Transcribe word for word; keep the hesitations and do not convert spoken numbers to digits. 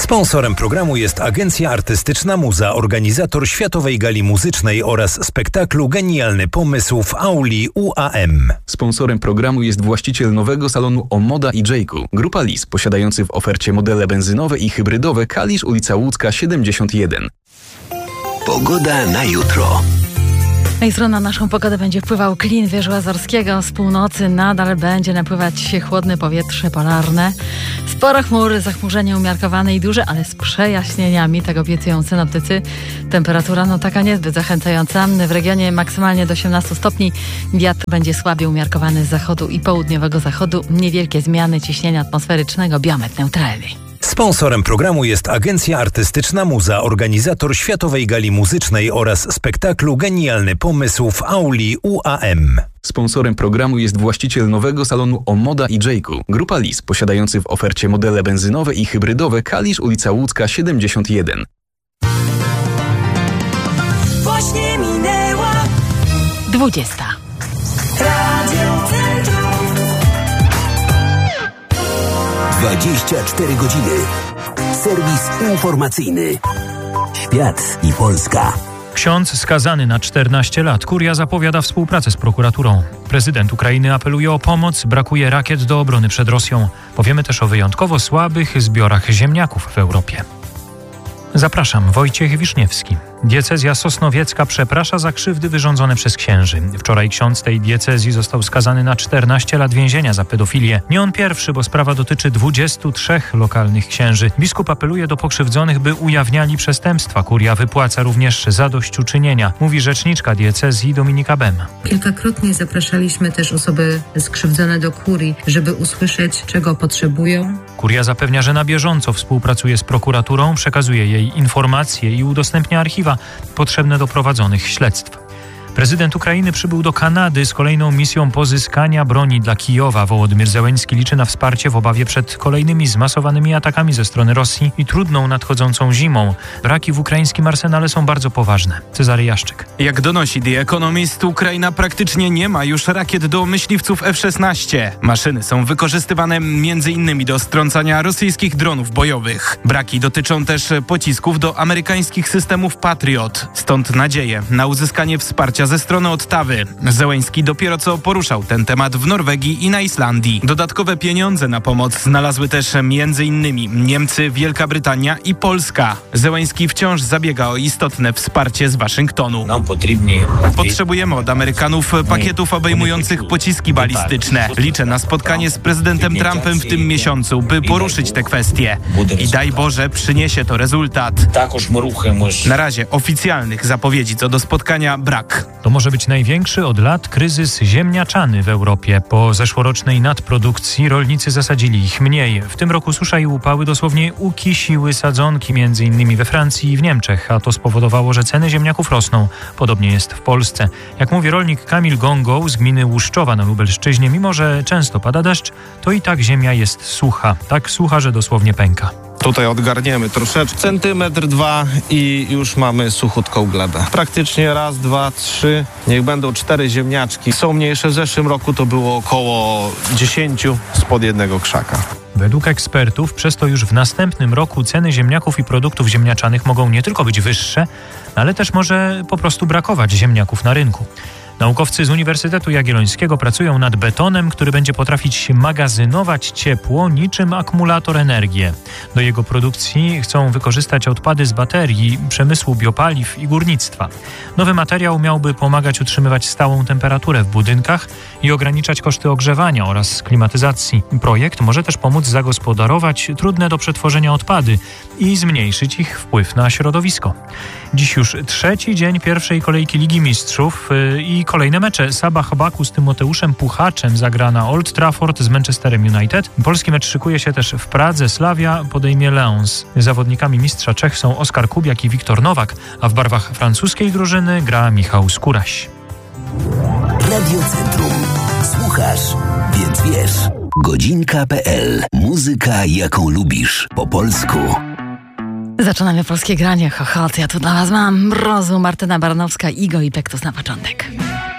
Sponsorem programu jest Agencja Artystyczna Muza, organizator Światowej Gali Muzycznej oraz spektaklu Genialny Pomysł w auli U A M. Sponsorem programu jest właściciel nowego salonu Omoda i Jayku. Grupa Lis, posiadający w ofercie modele benzynowe i hybrydowe Kalisz, ulica Łódzka siedemdziesiąt jeden. Pogoda na jutro. No i jutro na naszą pogodę będzie wpływał klin wierzchu azorskiego. Z północy nadal będzie napływać chłodne powietrze polarne. Sporo chmur, zachmurzenie umiarkowane i duże, ale z przejaśnieniami, tak obiecują synoptycy. Temperatura no taka niezbyt zachęcająca. W regionie maksymalnie do osiemnastu stopni. Wiatr będzie słabie umiarkowany z zachodu i południowego zachodu. Niewielkie zmiany ciśnienia atmosferycznego, biometr neutralny. Sponsorem programu jest Agencja Artystyczna Muza, organizator Światowej Gali Muzycznej oraz spektaklu Genialny Pomysł w auli U A M. Sponsorem programu jest właściciel nowego salonu Omoda i Jayku. Grupa Lis, posiadający w ofercie modele benzynowe i hybrydowe Kalisz, ulica Łódzka siedemdziesiąt jeden. Właśnie minęła dwudziesta. Radio Centrum. dwadzieścia cztery godziny. Serwis informacyjny. Świat i Polska. Ksiądz skazany na czternaście lat. Kuria zapowiada współpracę z prokuraturą. Prezydent Ukrainy apeluje o pomoc. Brakuje rakiet do obrony przed Rosją. Powiemy też o wyjątkowo słabych zbiorach ziemniaków w Europie. Zapraszam, Wojciech Wiszniewski. Diecezja sosnowiecka przeprasza za krzywdy wyrządzone przez księży. Wczoraj ksiądz tej diecezji został skazany na czternaście lat więzienia za pedofilię. Nie on pierwszy, bo sprawa dotyczy dwudziestu trzech lokalnych księży. Biskup apeluje do pokrzywdzonych, by ujawniali przestępstwa. Kuria wypłaca również zadośćuczynienia, mówi rzeczniczka diecezji Dominika Bem. Kilkakrotnie zapraszaliśmy też osoby skrzywdzone do kurii, żeby usłyszeć, czego potrzebują. Kuria zapewnia, że na bieżąco współpracuje z prokuraturą, przekazuje jej informacje i udostępnia archiwa potrzebne do prowadzonych śledztw. Prezydent Ukrainy przybył do Kanady z kolejną misją pozyskania broni dla Kijowa. Wołodymyr Zełenski liczy na wsparcie w obawie przed kolejnymi zmasowanymi atakami ze strony Rosji i trudną nadchodzącą zimą. Braki w ukraińskim arsenale są bardzo poważne. Cezary Jaszczyk. Jak donosi The Economist, Ukraina praktycznie nie ma już rakiet do myśliwców F szesnaście. Maszyny są wykorzystywane m.in. do strącania rosyjskich dronów bojowych. Braki dotyczą też pocisków do amerykańskich systemów Patriot. Stąd nadzieję na uzyskanie wsparcia ze strony Ottawy. Zełenski dopiero co poruszał ten temat w Norwegii i na Islandii. Dodatkowe pieniądze na pomoc znalazły też m.in. Niemcy, Wielka Brytania i Polska. Zełenski wciąż zabiega o istotne wsparcie z Waszyngtonu. Potrzebujemy od Amerykanów pakietów obejmujących pociski balistyczne. Liczę na spotkanie z prezydentem Trumpem w tym miesiącu, by poruszyć te kwestie. I daj Boże, przyniesie to rezultat. Na razie oficjalnych zapowiedzi co do spotkania brak. To może być największy od lat kryzys ziemniaczany w Europie. Po zeszłorocznej nadprodukcji rolnicy zasadzili ich mniej. W tym roku susza i upały dosłownie ukisiły sadzonki, między innymi we Francji i w Niemczech, a to spowodowało, że ceny ziemniaków rosną. Podobnie jest w Polsce. Jak mówi rolnik Kamil Gongoł z gminy Łuszczowa na Lubelszczyźnie, mimo że często pada deszcz, to i tak ziemia jest sucha. Tak sucha, że dosłownie pęka. Tutaj odgarniemy troszeczkę, centymetr, dwa i już mamy suchutką glebę. Praktycznie raz, dwa, trzy, niech będą cztery ziemniaczki. Są mniejsze, w zeszłym roku to było około dziesięciu spod jednego krzaka. Według ekspertów przez to już w następnym roku ceny ziemniaków i produktów ziemniaczanych mogą nie tylko być wyższe, ale też może po prostu brakować ziemniaków na rynku. Naukowcy z Uniwersytetu Jagiellońskiego pracują nad betonem, który będzie potrafić magazynować ciepło niczym akumulator energii. Do jego produkcji chcą wykorzystać odpady z baterii, przemysłu biopaliw i górnictwa. Nowy materiał miałby pomagać utrzymywać stałą temperaturę w budynkach i ograniczać koszty ogrzewania oraz klimatyzacji. Projekt może też pomóc zagospodarować trudne do przetworzenia odpady i zmniejszyć ich wpływ na środowisko. Dziś już trzeci dzień pierwszej kolejki Ligi Mistrzów i kolejne mecze. Sabah Baku z Tymoteuszem Puchaczem zagra na Old Trafford z Manchesterem United. Polski mecz szykuje się też w Pradze. Slavia podejmie Lens. Zawodnikami mistrza Czech są Oskar Kubiak i Wiktor Nowak, a w barwach francuskiej drużyny gra Michał Skóraś. Radio Centrum. Słuchasz, więc wiesz. godzinka kropka p l. Muzyka, jaką lubisz. Po polsku. Zaczynamy polskie granie. Chochot, ja tu dla was mam Mrozu, Martyna Baranowska, Igo i Pektus na początek.